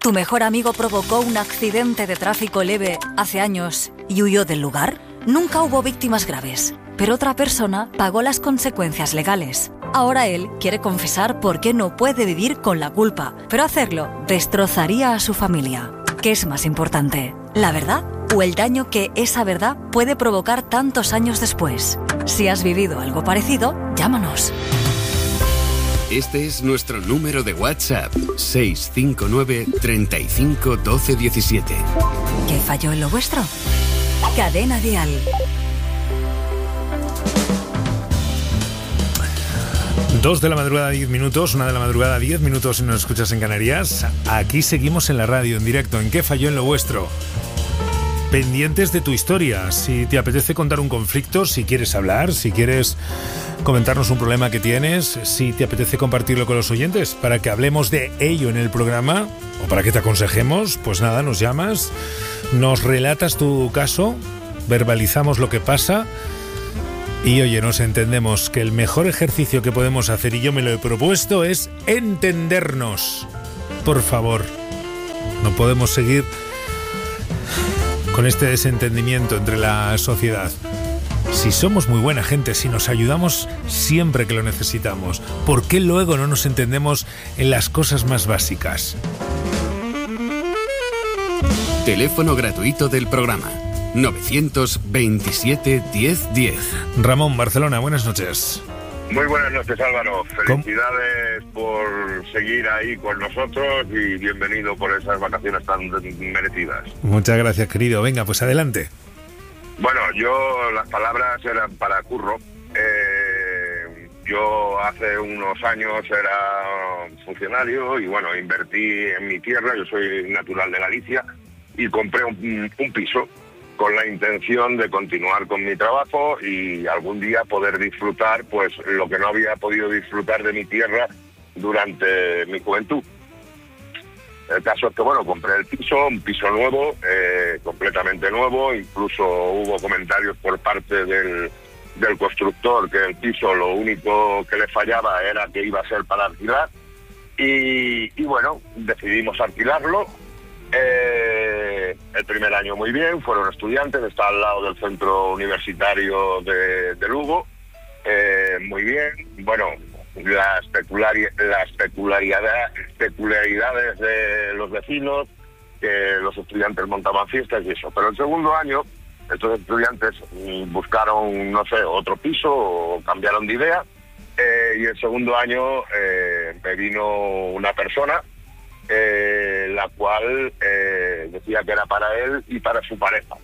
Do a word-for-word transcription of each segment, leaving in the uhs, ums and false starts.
¿Tu mejor amigo provocó un accidente de tráfico leve hace años y huyó del lugar? Nunca hubo víctimas graves, pero otra persona pagó las consecuencias legales. Ahora él quiere confesar por qué no puede vivir con la culpa, pero hacerlo destrozaría a su familia. ¿Qué es más importante, la verdad o el daño que esa verdad puede provocar tantos años después? Si has vivido algo parecido, llámanos. Este es nuestro número de WhatsApp, seis cinco nueve, treinta y cinco, doce, diecisiete. ¿Qué falló en lo vuestro? Cadena Dial. Dos de la madrugada, diez minutos, una de la madrugada, diez minutos si nos escuchas en Canarias. Aquí seguimos en la radio, en directo, en ¿Qué falló en lo vuestro? Pendientes de tu historia, si te apetece contar un conflicto, si quieres hablar, si quieres comentarnos un problema que tienes, si te apetece compartirlo con los oyentes para que hablemos de ello en el programa o para que te aconsejemos, pues nada, nos llamas, nos relatas tu caso, verbalizamos lo que pasa y oye, nos entendemos, que el mejor ejercicio que podemos hacer, y yo me lo he propuesto, es entendernos. Por favor, no podemos seguir con este desentendimiento entre la sociedad. Si somos muy buena gente, si nos ayudamos siempre que lo necesitamos, ¿por qué luego no nos entendemos en las cosas más básicas? Teléfono gratuito del programa novecientos veintisiete, diez, diez. Ramón, Barcelona, buenas noches. Muy buenas noches, Álvaro. Felicidades por seguir ahí con nosotros y bienvenido por esas vacaciones tan merecidas. Muchas gracias, querido. Venga, pues adelante. Bueno, yo, las palabras eran para Curro. Eh, yo hace unos años era funcionario y bueno, invertí en mi tierra, yo soy natural de Galicia, y compré un, un piso con la intención de continuar con mi trabajo y algún día poder disfrutar pues lo que no había podido disfrutar de mi tierra durante mi juventud. El caso es que, bueno, compré el piso, un piso nuevo, eh, completamente nuevo, incluso hubo comentarios por parte del, del constructor que el piso lo único que le fallaba era que iba a ser para alquilar y, y bueno, decidimos alquilarlo. Eh, el primer año muy bien, fueron estudiantes, está al lado del centro universitario de, de Lugo, eh, muy bien, bueno, las, peculari- las peculiaridades, peculiaridades de los vecinos, que los estudiantes montaban fiestas y eso, pero el segundo año estos estudiantes buscaron, no sé, otro piso o cambiaron de idea, eh, y el segundo año eh, me vino una persona Eh, la cual eh, decía que era para él y para su pareja.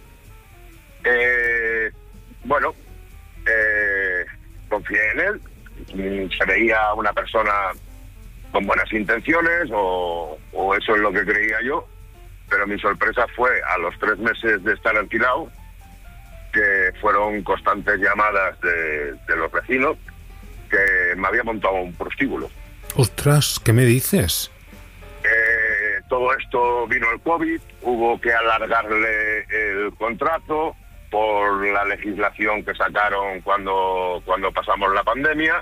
Eh, bueno, eh, confié en él, se veía una persona con buenas intenciones, o, o eso es lo que creía yo, pero mi sorpresa fue a los tres meses de estar alquilado, que fueron constantes llamadas de, de los vecinos, que me había montado un prostíbulo. Ostras, ¿qué me dices? Eh, todo esto vino el COVID, hubo que alargarle el contrato por la legislación que sacaron cuando, cuando pasamos la pandemia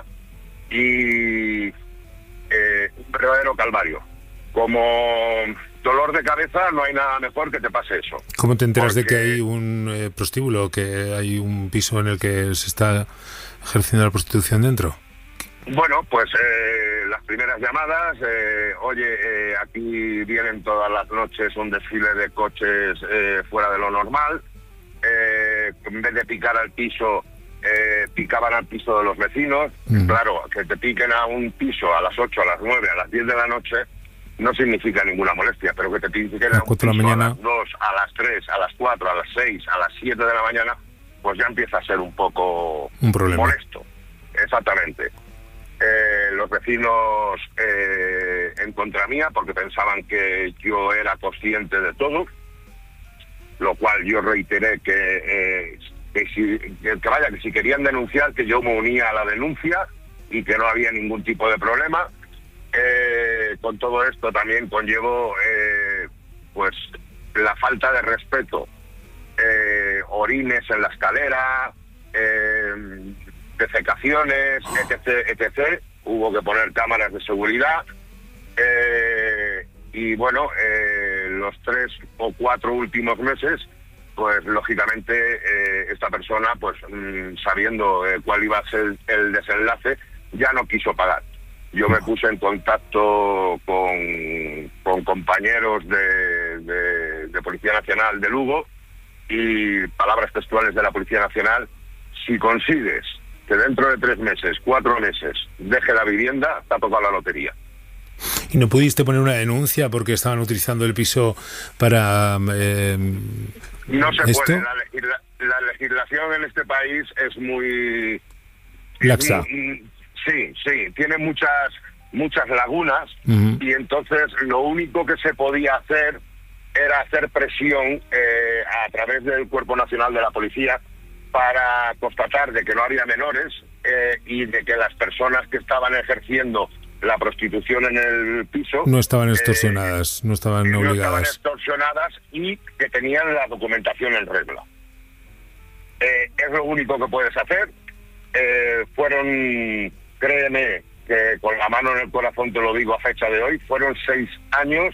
y eh, un verdadero calvario. Como dolor de cabeza no hay nada mejor que te pase eso. ¿Cómo te enteras Porque... de que hay un eh, prostíbulo, que hay un piso en el que se está ejerciendo la prostitución dentro? Bueno, pues eh, las primeras llamadas, eh, oye, eh, aquí vienen todas las noches un desfile de coches eh, fuera de lo normal, eh, en vez de picar al piso, eh, picaban al piso de los vecinos. Mm. Claro, que te piquen a un piso a las ocho, a las nueve, a las diez de la noche, no significa ninguna molestia, pero que te piquen a un piso a las dos, a las tres, a las cuatro, a las seis, a las siete de la mañana, pues ya empieza a ser un poco un problema. Molesto. Exactamente. Eh, los vecinos eh, en contra mía porque pensaban que yo era consciente de todo, lo cual yo reiteré que, eh, que, si, que, que vaya, que si querían denunciar, que yo me unía a la denuncia y que no había ningún tipo de problema. Eh, con todo esto también conllevo eh, pues la falta de respeto, eh, orines en la escalera, eh, defecaciones, etc, etcétera. Hubo que poner cámaras de seguridad eh, y bueno, eh, los tres o cuatro últimos meses, pues lógicamente eh, esta persona, pues mmm, sabiendo eh, cuál iba a ser el desenlace, ya no quiso pagar. Yo me puse en contacto con, con compañeros de, de, de Policía Nacional de Lugo y palabras textuales de la Policía Nacional: si consigues que dentro de tres meses, cuatro meses, deje la vivienda, te ha tocado la lotería. ¿Y no pudiste poner una denuncia porque estaban utilizando el piso para eh, no se esto? puede. La, legisla, la legislación en este país es muy... laxa. Muy, sí, sí, tiene muchas muchas lagunas, uh-huh. y entonces lo único que se podía hacer era hacer presión eh, a través del Cuerpo Nacional de la Policía para constatar de que no había menores eh, y de que las personas que estaban ejerciendo la prostitución en el piso no estaban extorsionadas, eh, no estaban no obligadas. estaban extorsionadas y que tenían la documentación en regla. Eh, es lo único que puedes hacer. Eh, fueron, créeme, que con la mano en el corazón te lo digo a fecha de hoy, fueron seis años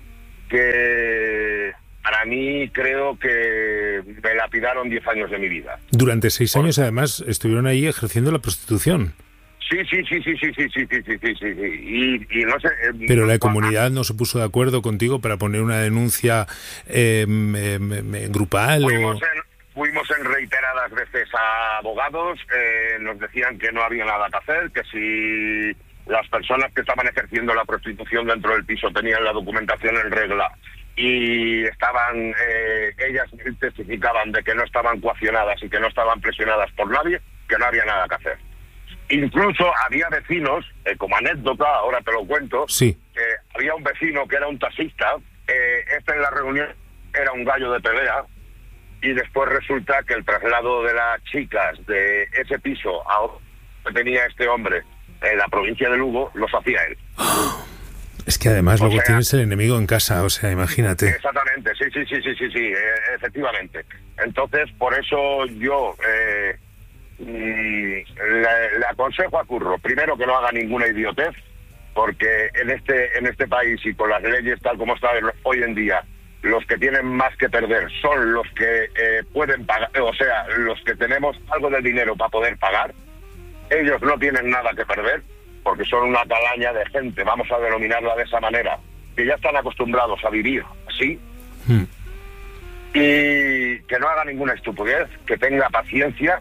que para mí creo que me lapidaron diez años de mi vida. Durante seis años, además, estuvieron ahí ejerciendo la prostitución. Sí, sí, sí, sí, sí, sí, sí, sí, sí, sí, sí, sí. Y, y no sé... Eh, Pero la comunidad no se puso de acuerdo contigo para poner una denuncia eh, eh, eh, grupal fuimos o... En, fuimos en reiteradas veces a abogados, eh, nos decían que no había nada que hacer, que si las personas que estaban ejerciendo la prostitución dentro del piso tenían la documentación en regla y estaban, eh, ellas testificaban de que no estaban coaccionadas y que no estaban presionadas por nadie, que no había nada que hacer. Incluso había vecinos, eh, como anécdota, ahora te lo cuento, sí. eh, había un vecino que era un taxista, eh, este en la reunión era un gallo de pelea, y después resulta que el traslado de las chicas de ese piso a otro que tenía este hombre en la provincia de Lugo, los hacía él. Es que además o luego sea, tienes el enemigo en casa, o sea, imagínate. Exactamente, sí, sí, sí, sí, sí, sí, eh, efectivamente. Entonces, por eso yo... Eh, Le, le aconsejo a Curro, primero, que no haga ninguna idiotez, porque en este en este país y con las leyes tal como están hoy en día, los que tienen más que perder son los que eh, pueden pagar, o sea, los que tenemos algo de dinero para poder pagar. Ellos no tienen nada que perder, porque son una calaña de gente, vamos a denominarla de esa manera, que ya están acostumbrados a vivir así. Hmm. Y que no haga ninguna estupidez, que tenga paciencia.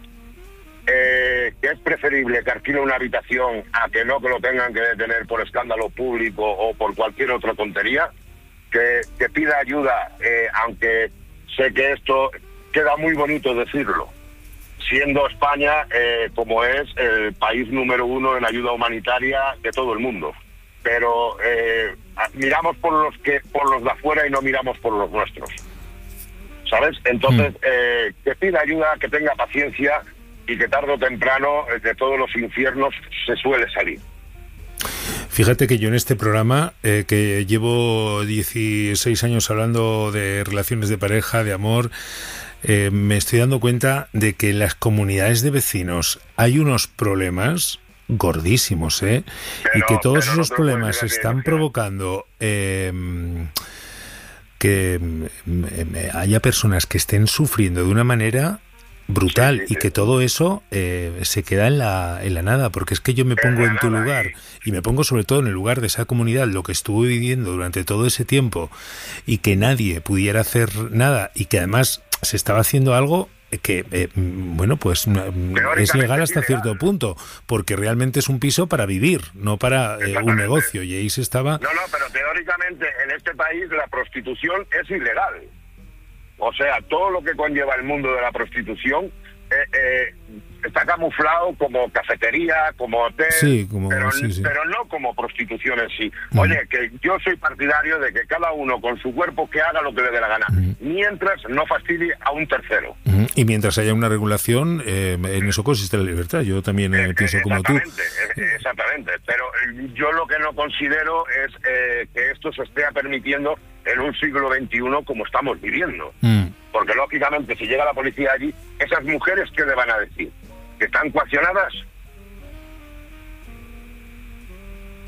Eh, que es preferible que alquile una habitación a que no que lo tengan que detener por escándalo público o por cualquier otra tontería, que, que pida ayuda, eh, aunque sé que esto queda muy bonito decirlo, siendo España eh, como es el país número uno en ayuda humanitaria de todo el mundo, pero eh, miramos por los que por los de afuera y no miramos por los nuestros, ¿sabes? Entonces, eh, que pida ayuda, que tenga paciencia, y que tarde o temprano de todos los infiernos se suele salir. Fíjate que yo en este programa, eh, que llevo dieciséis años hablando de relaciones de pareja, de amor, eh, me estoy dando cuenta de que en las comunidades de vecinos hay unos problemas gordísimos, ¿eh? Pero, y que todos esos no problemas están provocando eh, que eh, haya personas que estén sufriendo de una manera brutal, sí, sí, sí. Y que todo eso eh, se queda en la, en la nada, porque es que yo me pongo en tu lugar y me pongo sobre todo en el lugar de esa comunidad, lo que estuvo viviendo durante todo ese tiempo y que nadie pudiera hacer nada y que además se estaba haciendo algo que, eh, bueno, pues es legal hasta cierto punto, porque realmente es un piso para vivir, no para eh, un negocio, y ahí se estaba... No, no, pero teóricamente en este país la prostitución es ilegal. O sea, todo lo que conlleva el mundo de la prostitución eh, eh, está camuflado como cafetería, como hotel, sí, como, pero, sí, sí. pero no como prostitución en sí. Uh-huh. Oye, que yo soy partidario de que cada uno con su cuerpo que haga lo que le dé la gana, uh-huh. mientras no fastidie a un tercero. Uh-huh. Y mientras haya una regulación, eh, en eso consiste la libertad. Yo también eh, pienso como tú. Exactamente, pero yo lo que no considero es eh, que esto se esté permitiendo en un siglo veintiuno como estamos viviendo. Mm. Porque lógicamente si llega la policía allí, esas mujeres, ¿qué le van a decir? ¿Que están coaccionadas?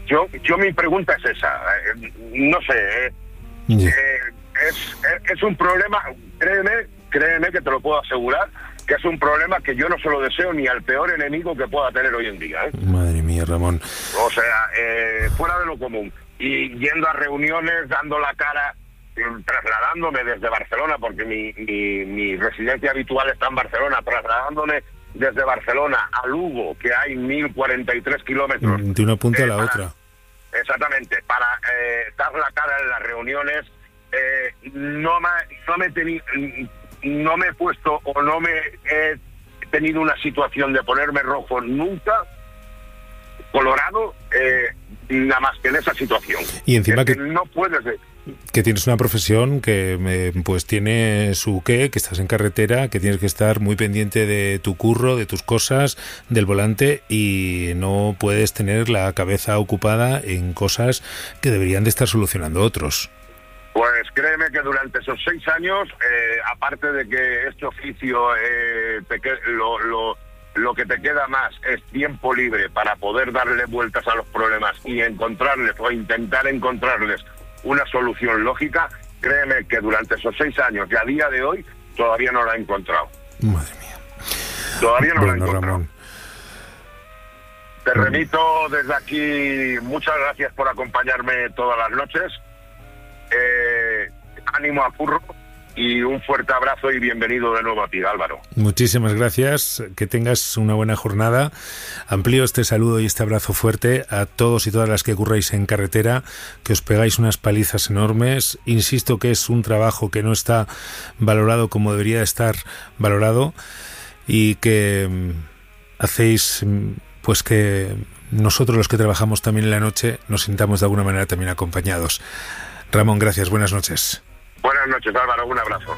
yo, yo mi pregunta es esa. Eh, no sé, eh, Yeah. eh, es, es, es un problema, créeme, créeme que te lo puedo asegurar, que es un problema que yo no se lo deseo ni al peor enemigo que pueda tener hoy en día, ¿eh? Madre mía, Ramón. O sea, eh, fuera de lo común. Y yendo a reuniones, dando la cara, eh, trasladándome desde Barcelona, porque mi, mi, mi residencia habitual está en Barcelona, trasladándome desde Barcelona a Lugo, que hay mil cuarenta y tres kilómetros. De una punta eh, a la para, otra. Exactamente, para eh, dar la cara en las reuniones. Eh, no me, no me he tenido, no me he puesto o no me he tenido una situación de ponerme rojo nunca, colorado, eh, nada más que en esa situación. Y encima es que, que no puedes de... que tienes una profesión que eh, pues tiene su qué, que estás en carretera, que tienes que estar muy pendiente de tu curro, de tus cosas, del volante, y no puedes tener la cabeza ocupada en cosas que deberían de estar solucionando otros. Pues créeme que durante esos seis años, eh, aparte de que este oficio, eh, te que, lo, lo, lo que te queda más es tiempo libre para poder darle vueltas a los problemas y encontrarles o intentar encontrarles una solución lógica, créeme que durante esos seis años y a día de hoy todavía no la he encontrado. Madre mía. Todavía no bueno, la he encontrado. Ramón. Te remito desde aquí, muchas gracias por acompañarme todas las noches. Eh, ánimo a curro y un fuerte abrazo y bienvenido de nuevo a ti, Álvaro. Muchísimas gracias, que tengas una buena jornada. Amplío este saludo y este abrazo fuerte a todos y todas las que curráis en carretera, que os pegáis unas palizas enormes. Insisto que es un trabajo que no está valorado como debería estar valorado y que mm, hacéis mm, pues que nosotros los que trabajamos también en la noche nos sintamos de alguna manera también acompañados. Ramón, gracias, buenas noches. Buenas noches, Álvaro, un abrazo.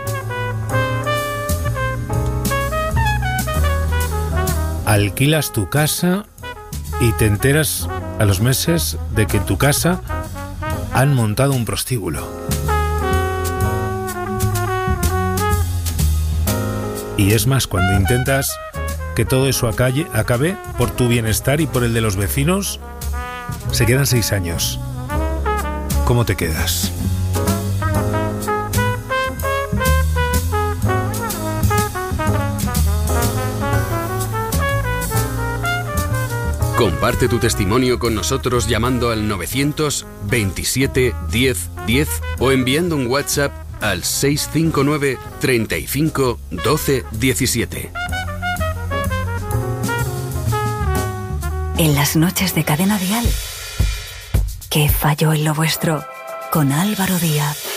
Alquilas tu casa y te enteras a los meses de que en tu casa han montado un prostíbulo. Y es más, cuando intentas que todo eso acabe, acabe por tu bienestar y por el de los vecinos, se quedan seis años. ¿Cómo te quedas? Comparte tu testimonio con nosotros llamando al novecientos veintisiete diez diez o enviando un WhatsApp al seis cinco nueve treinta y cinco doce diecisiete. En las noches de Cadena Dial, ¿qué falló en lo vuestro? Con Álvaro Díaz.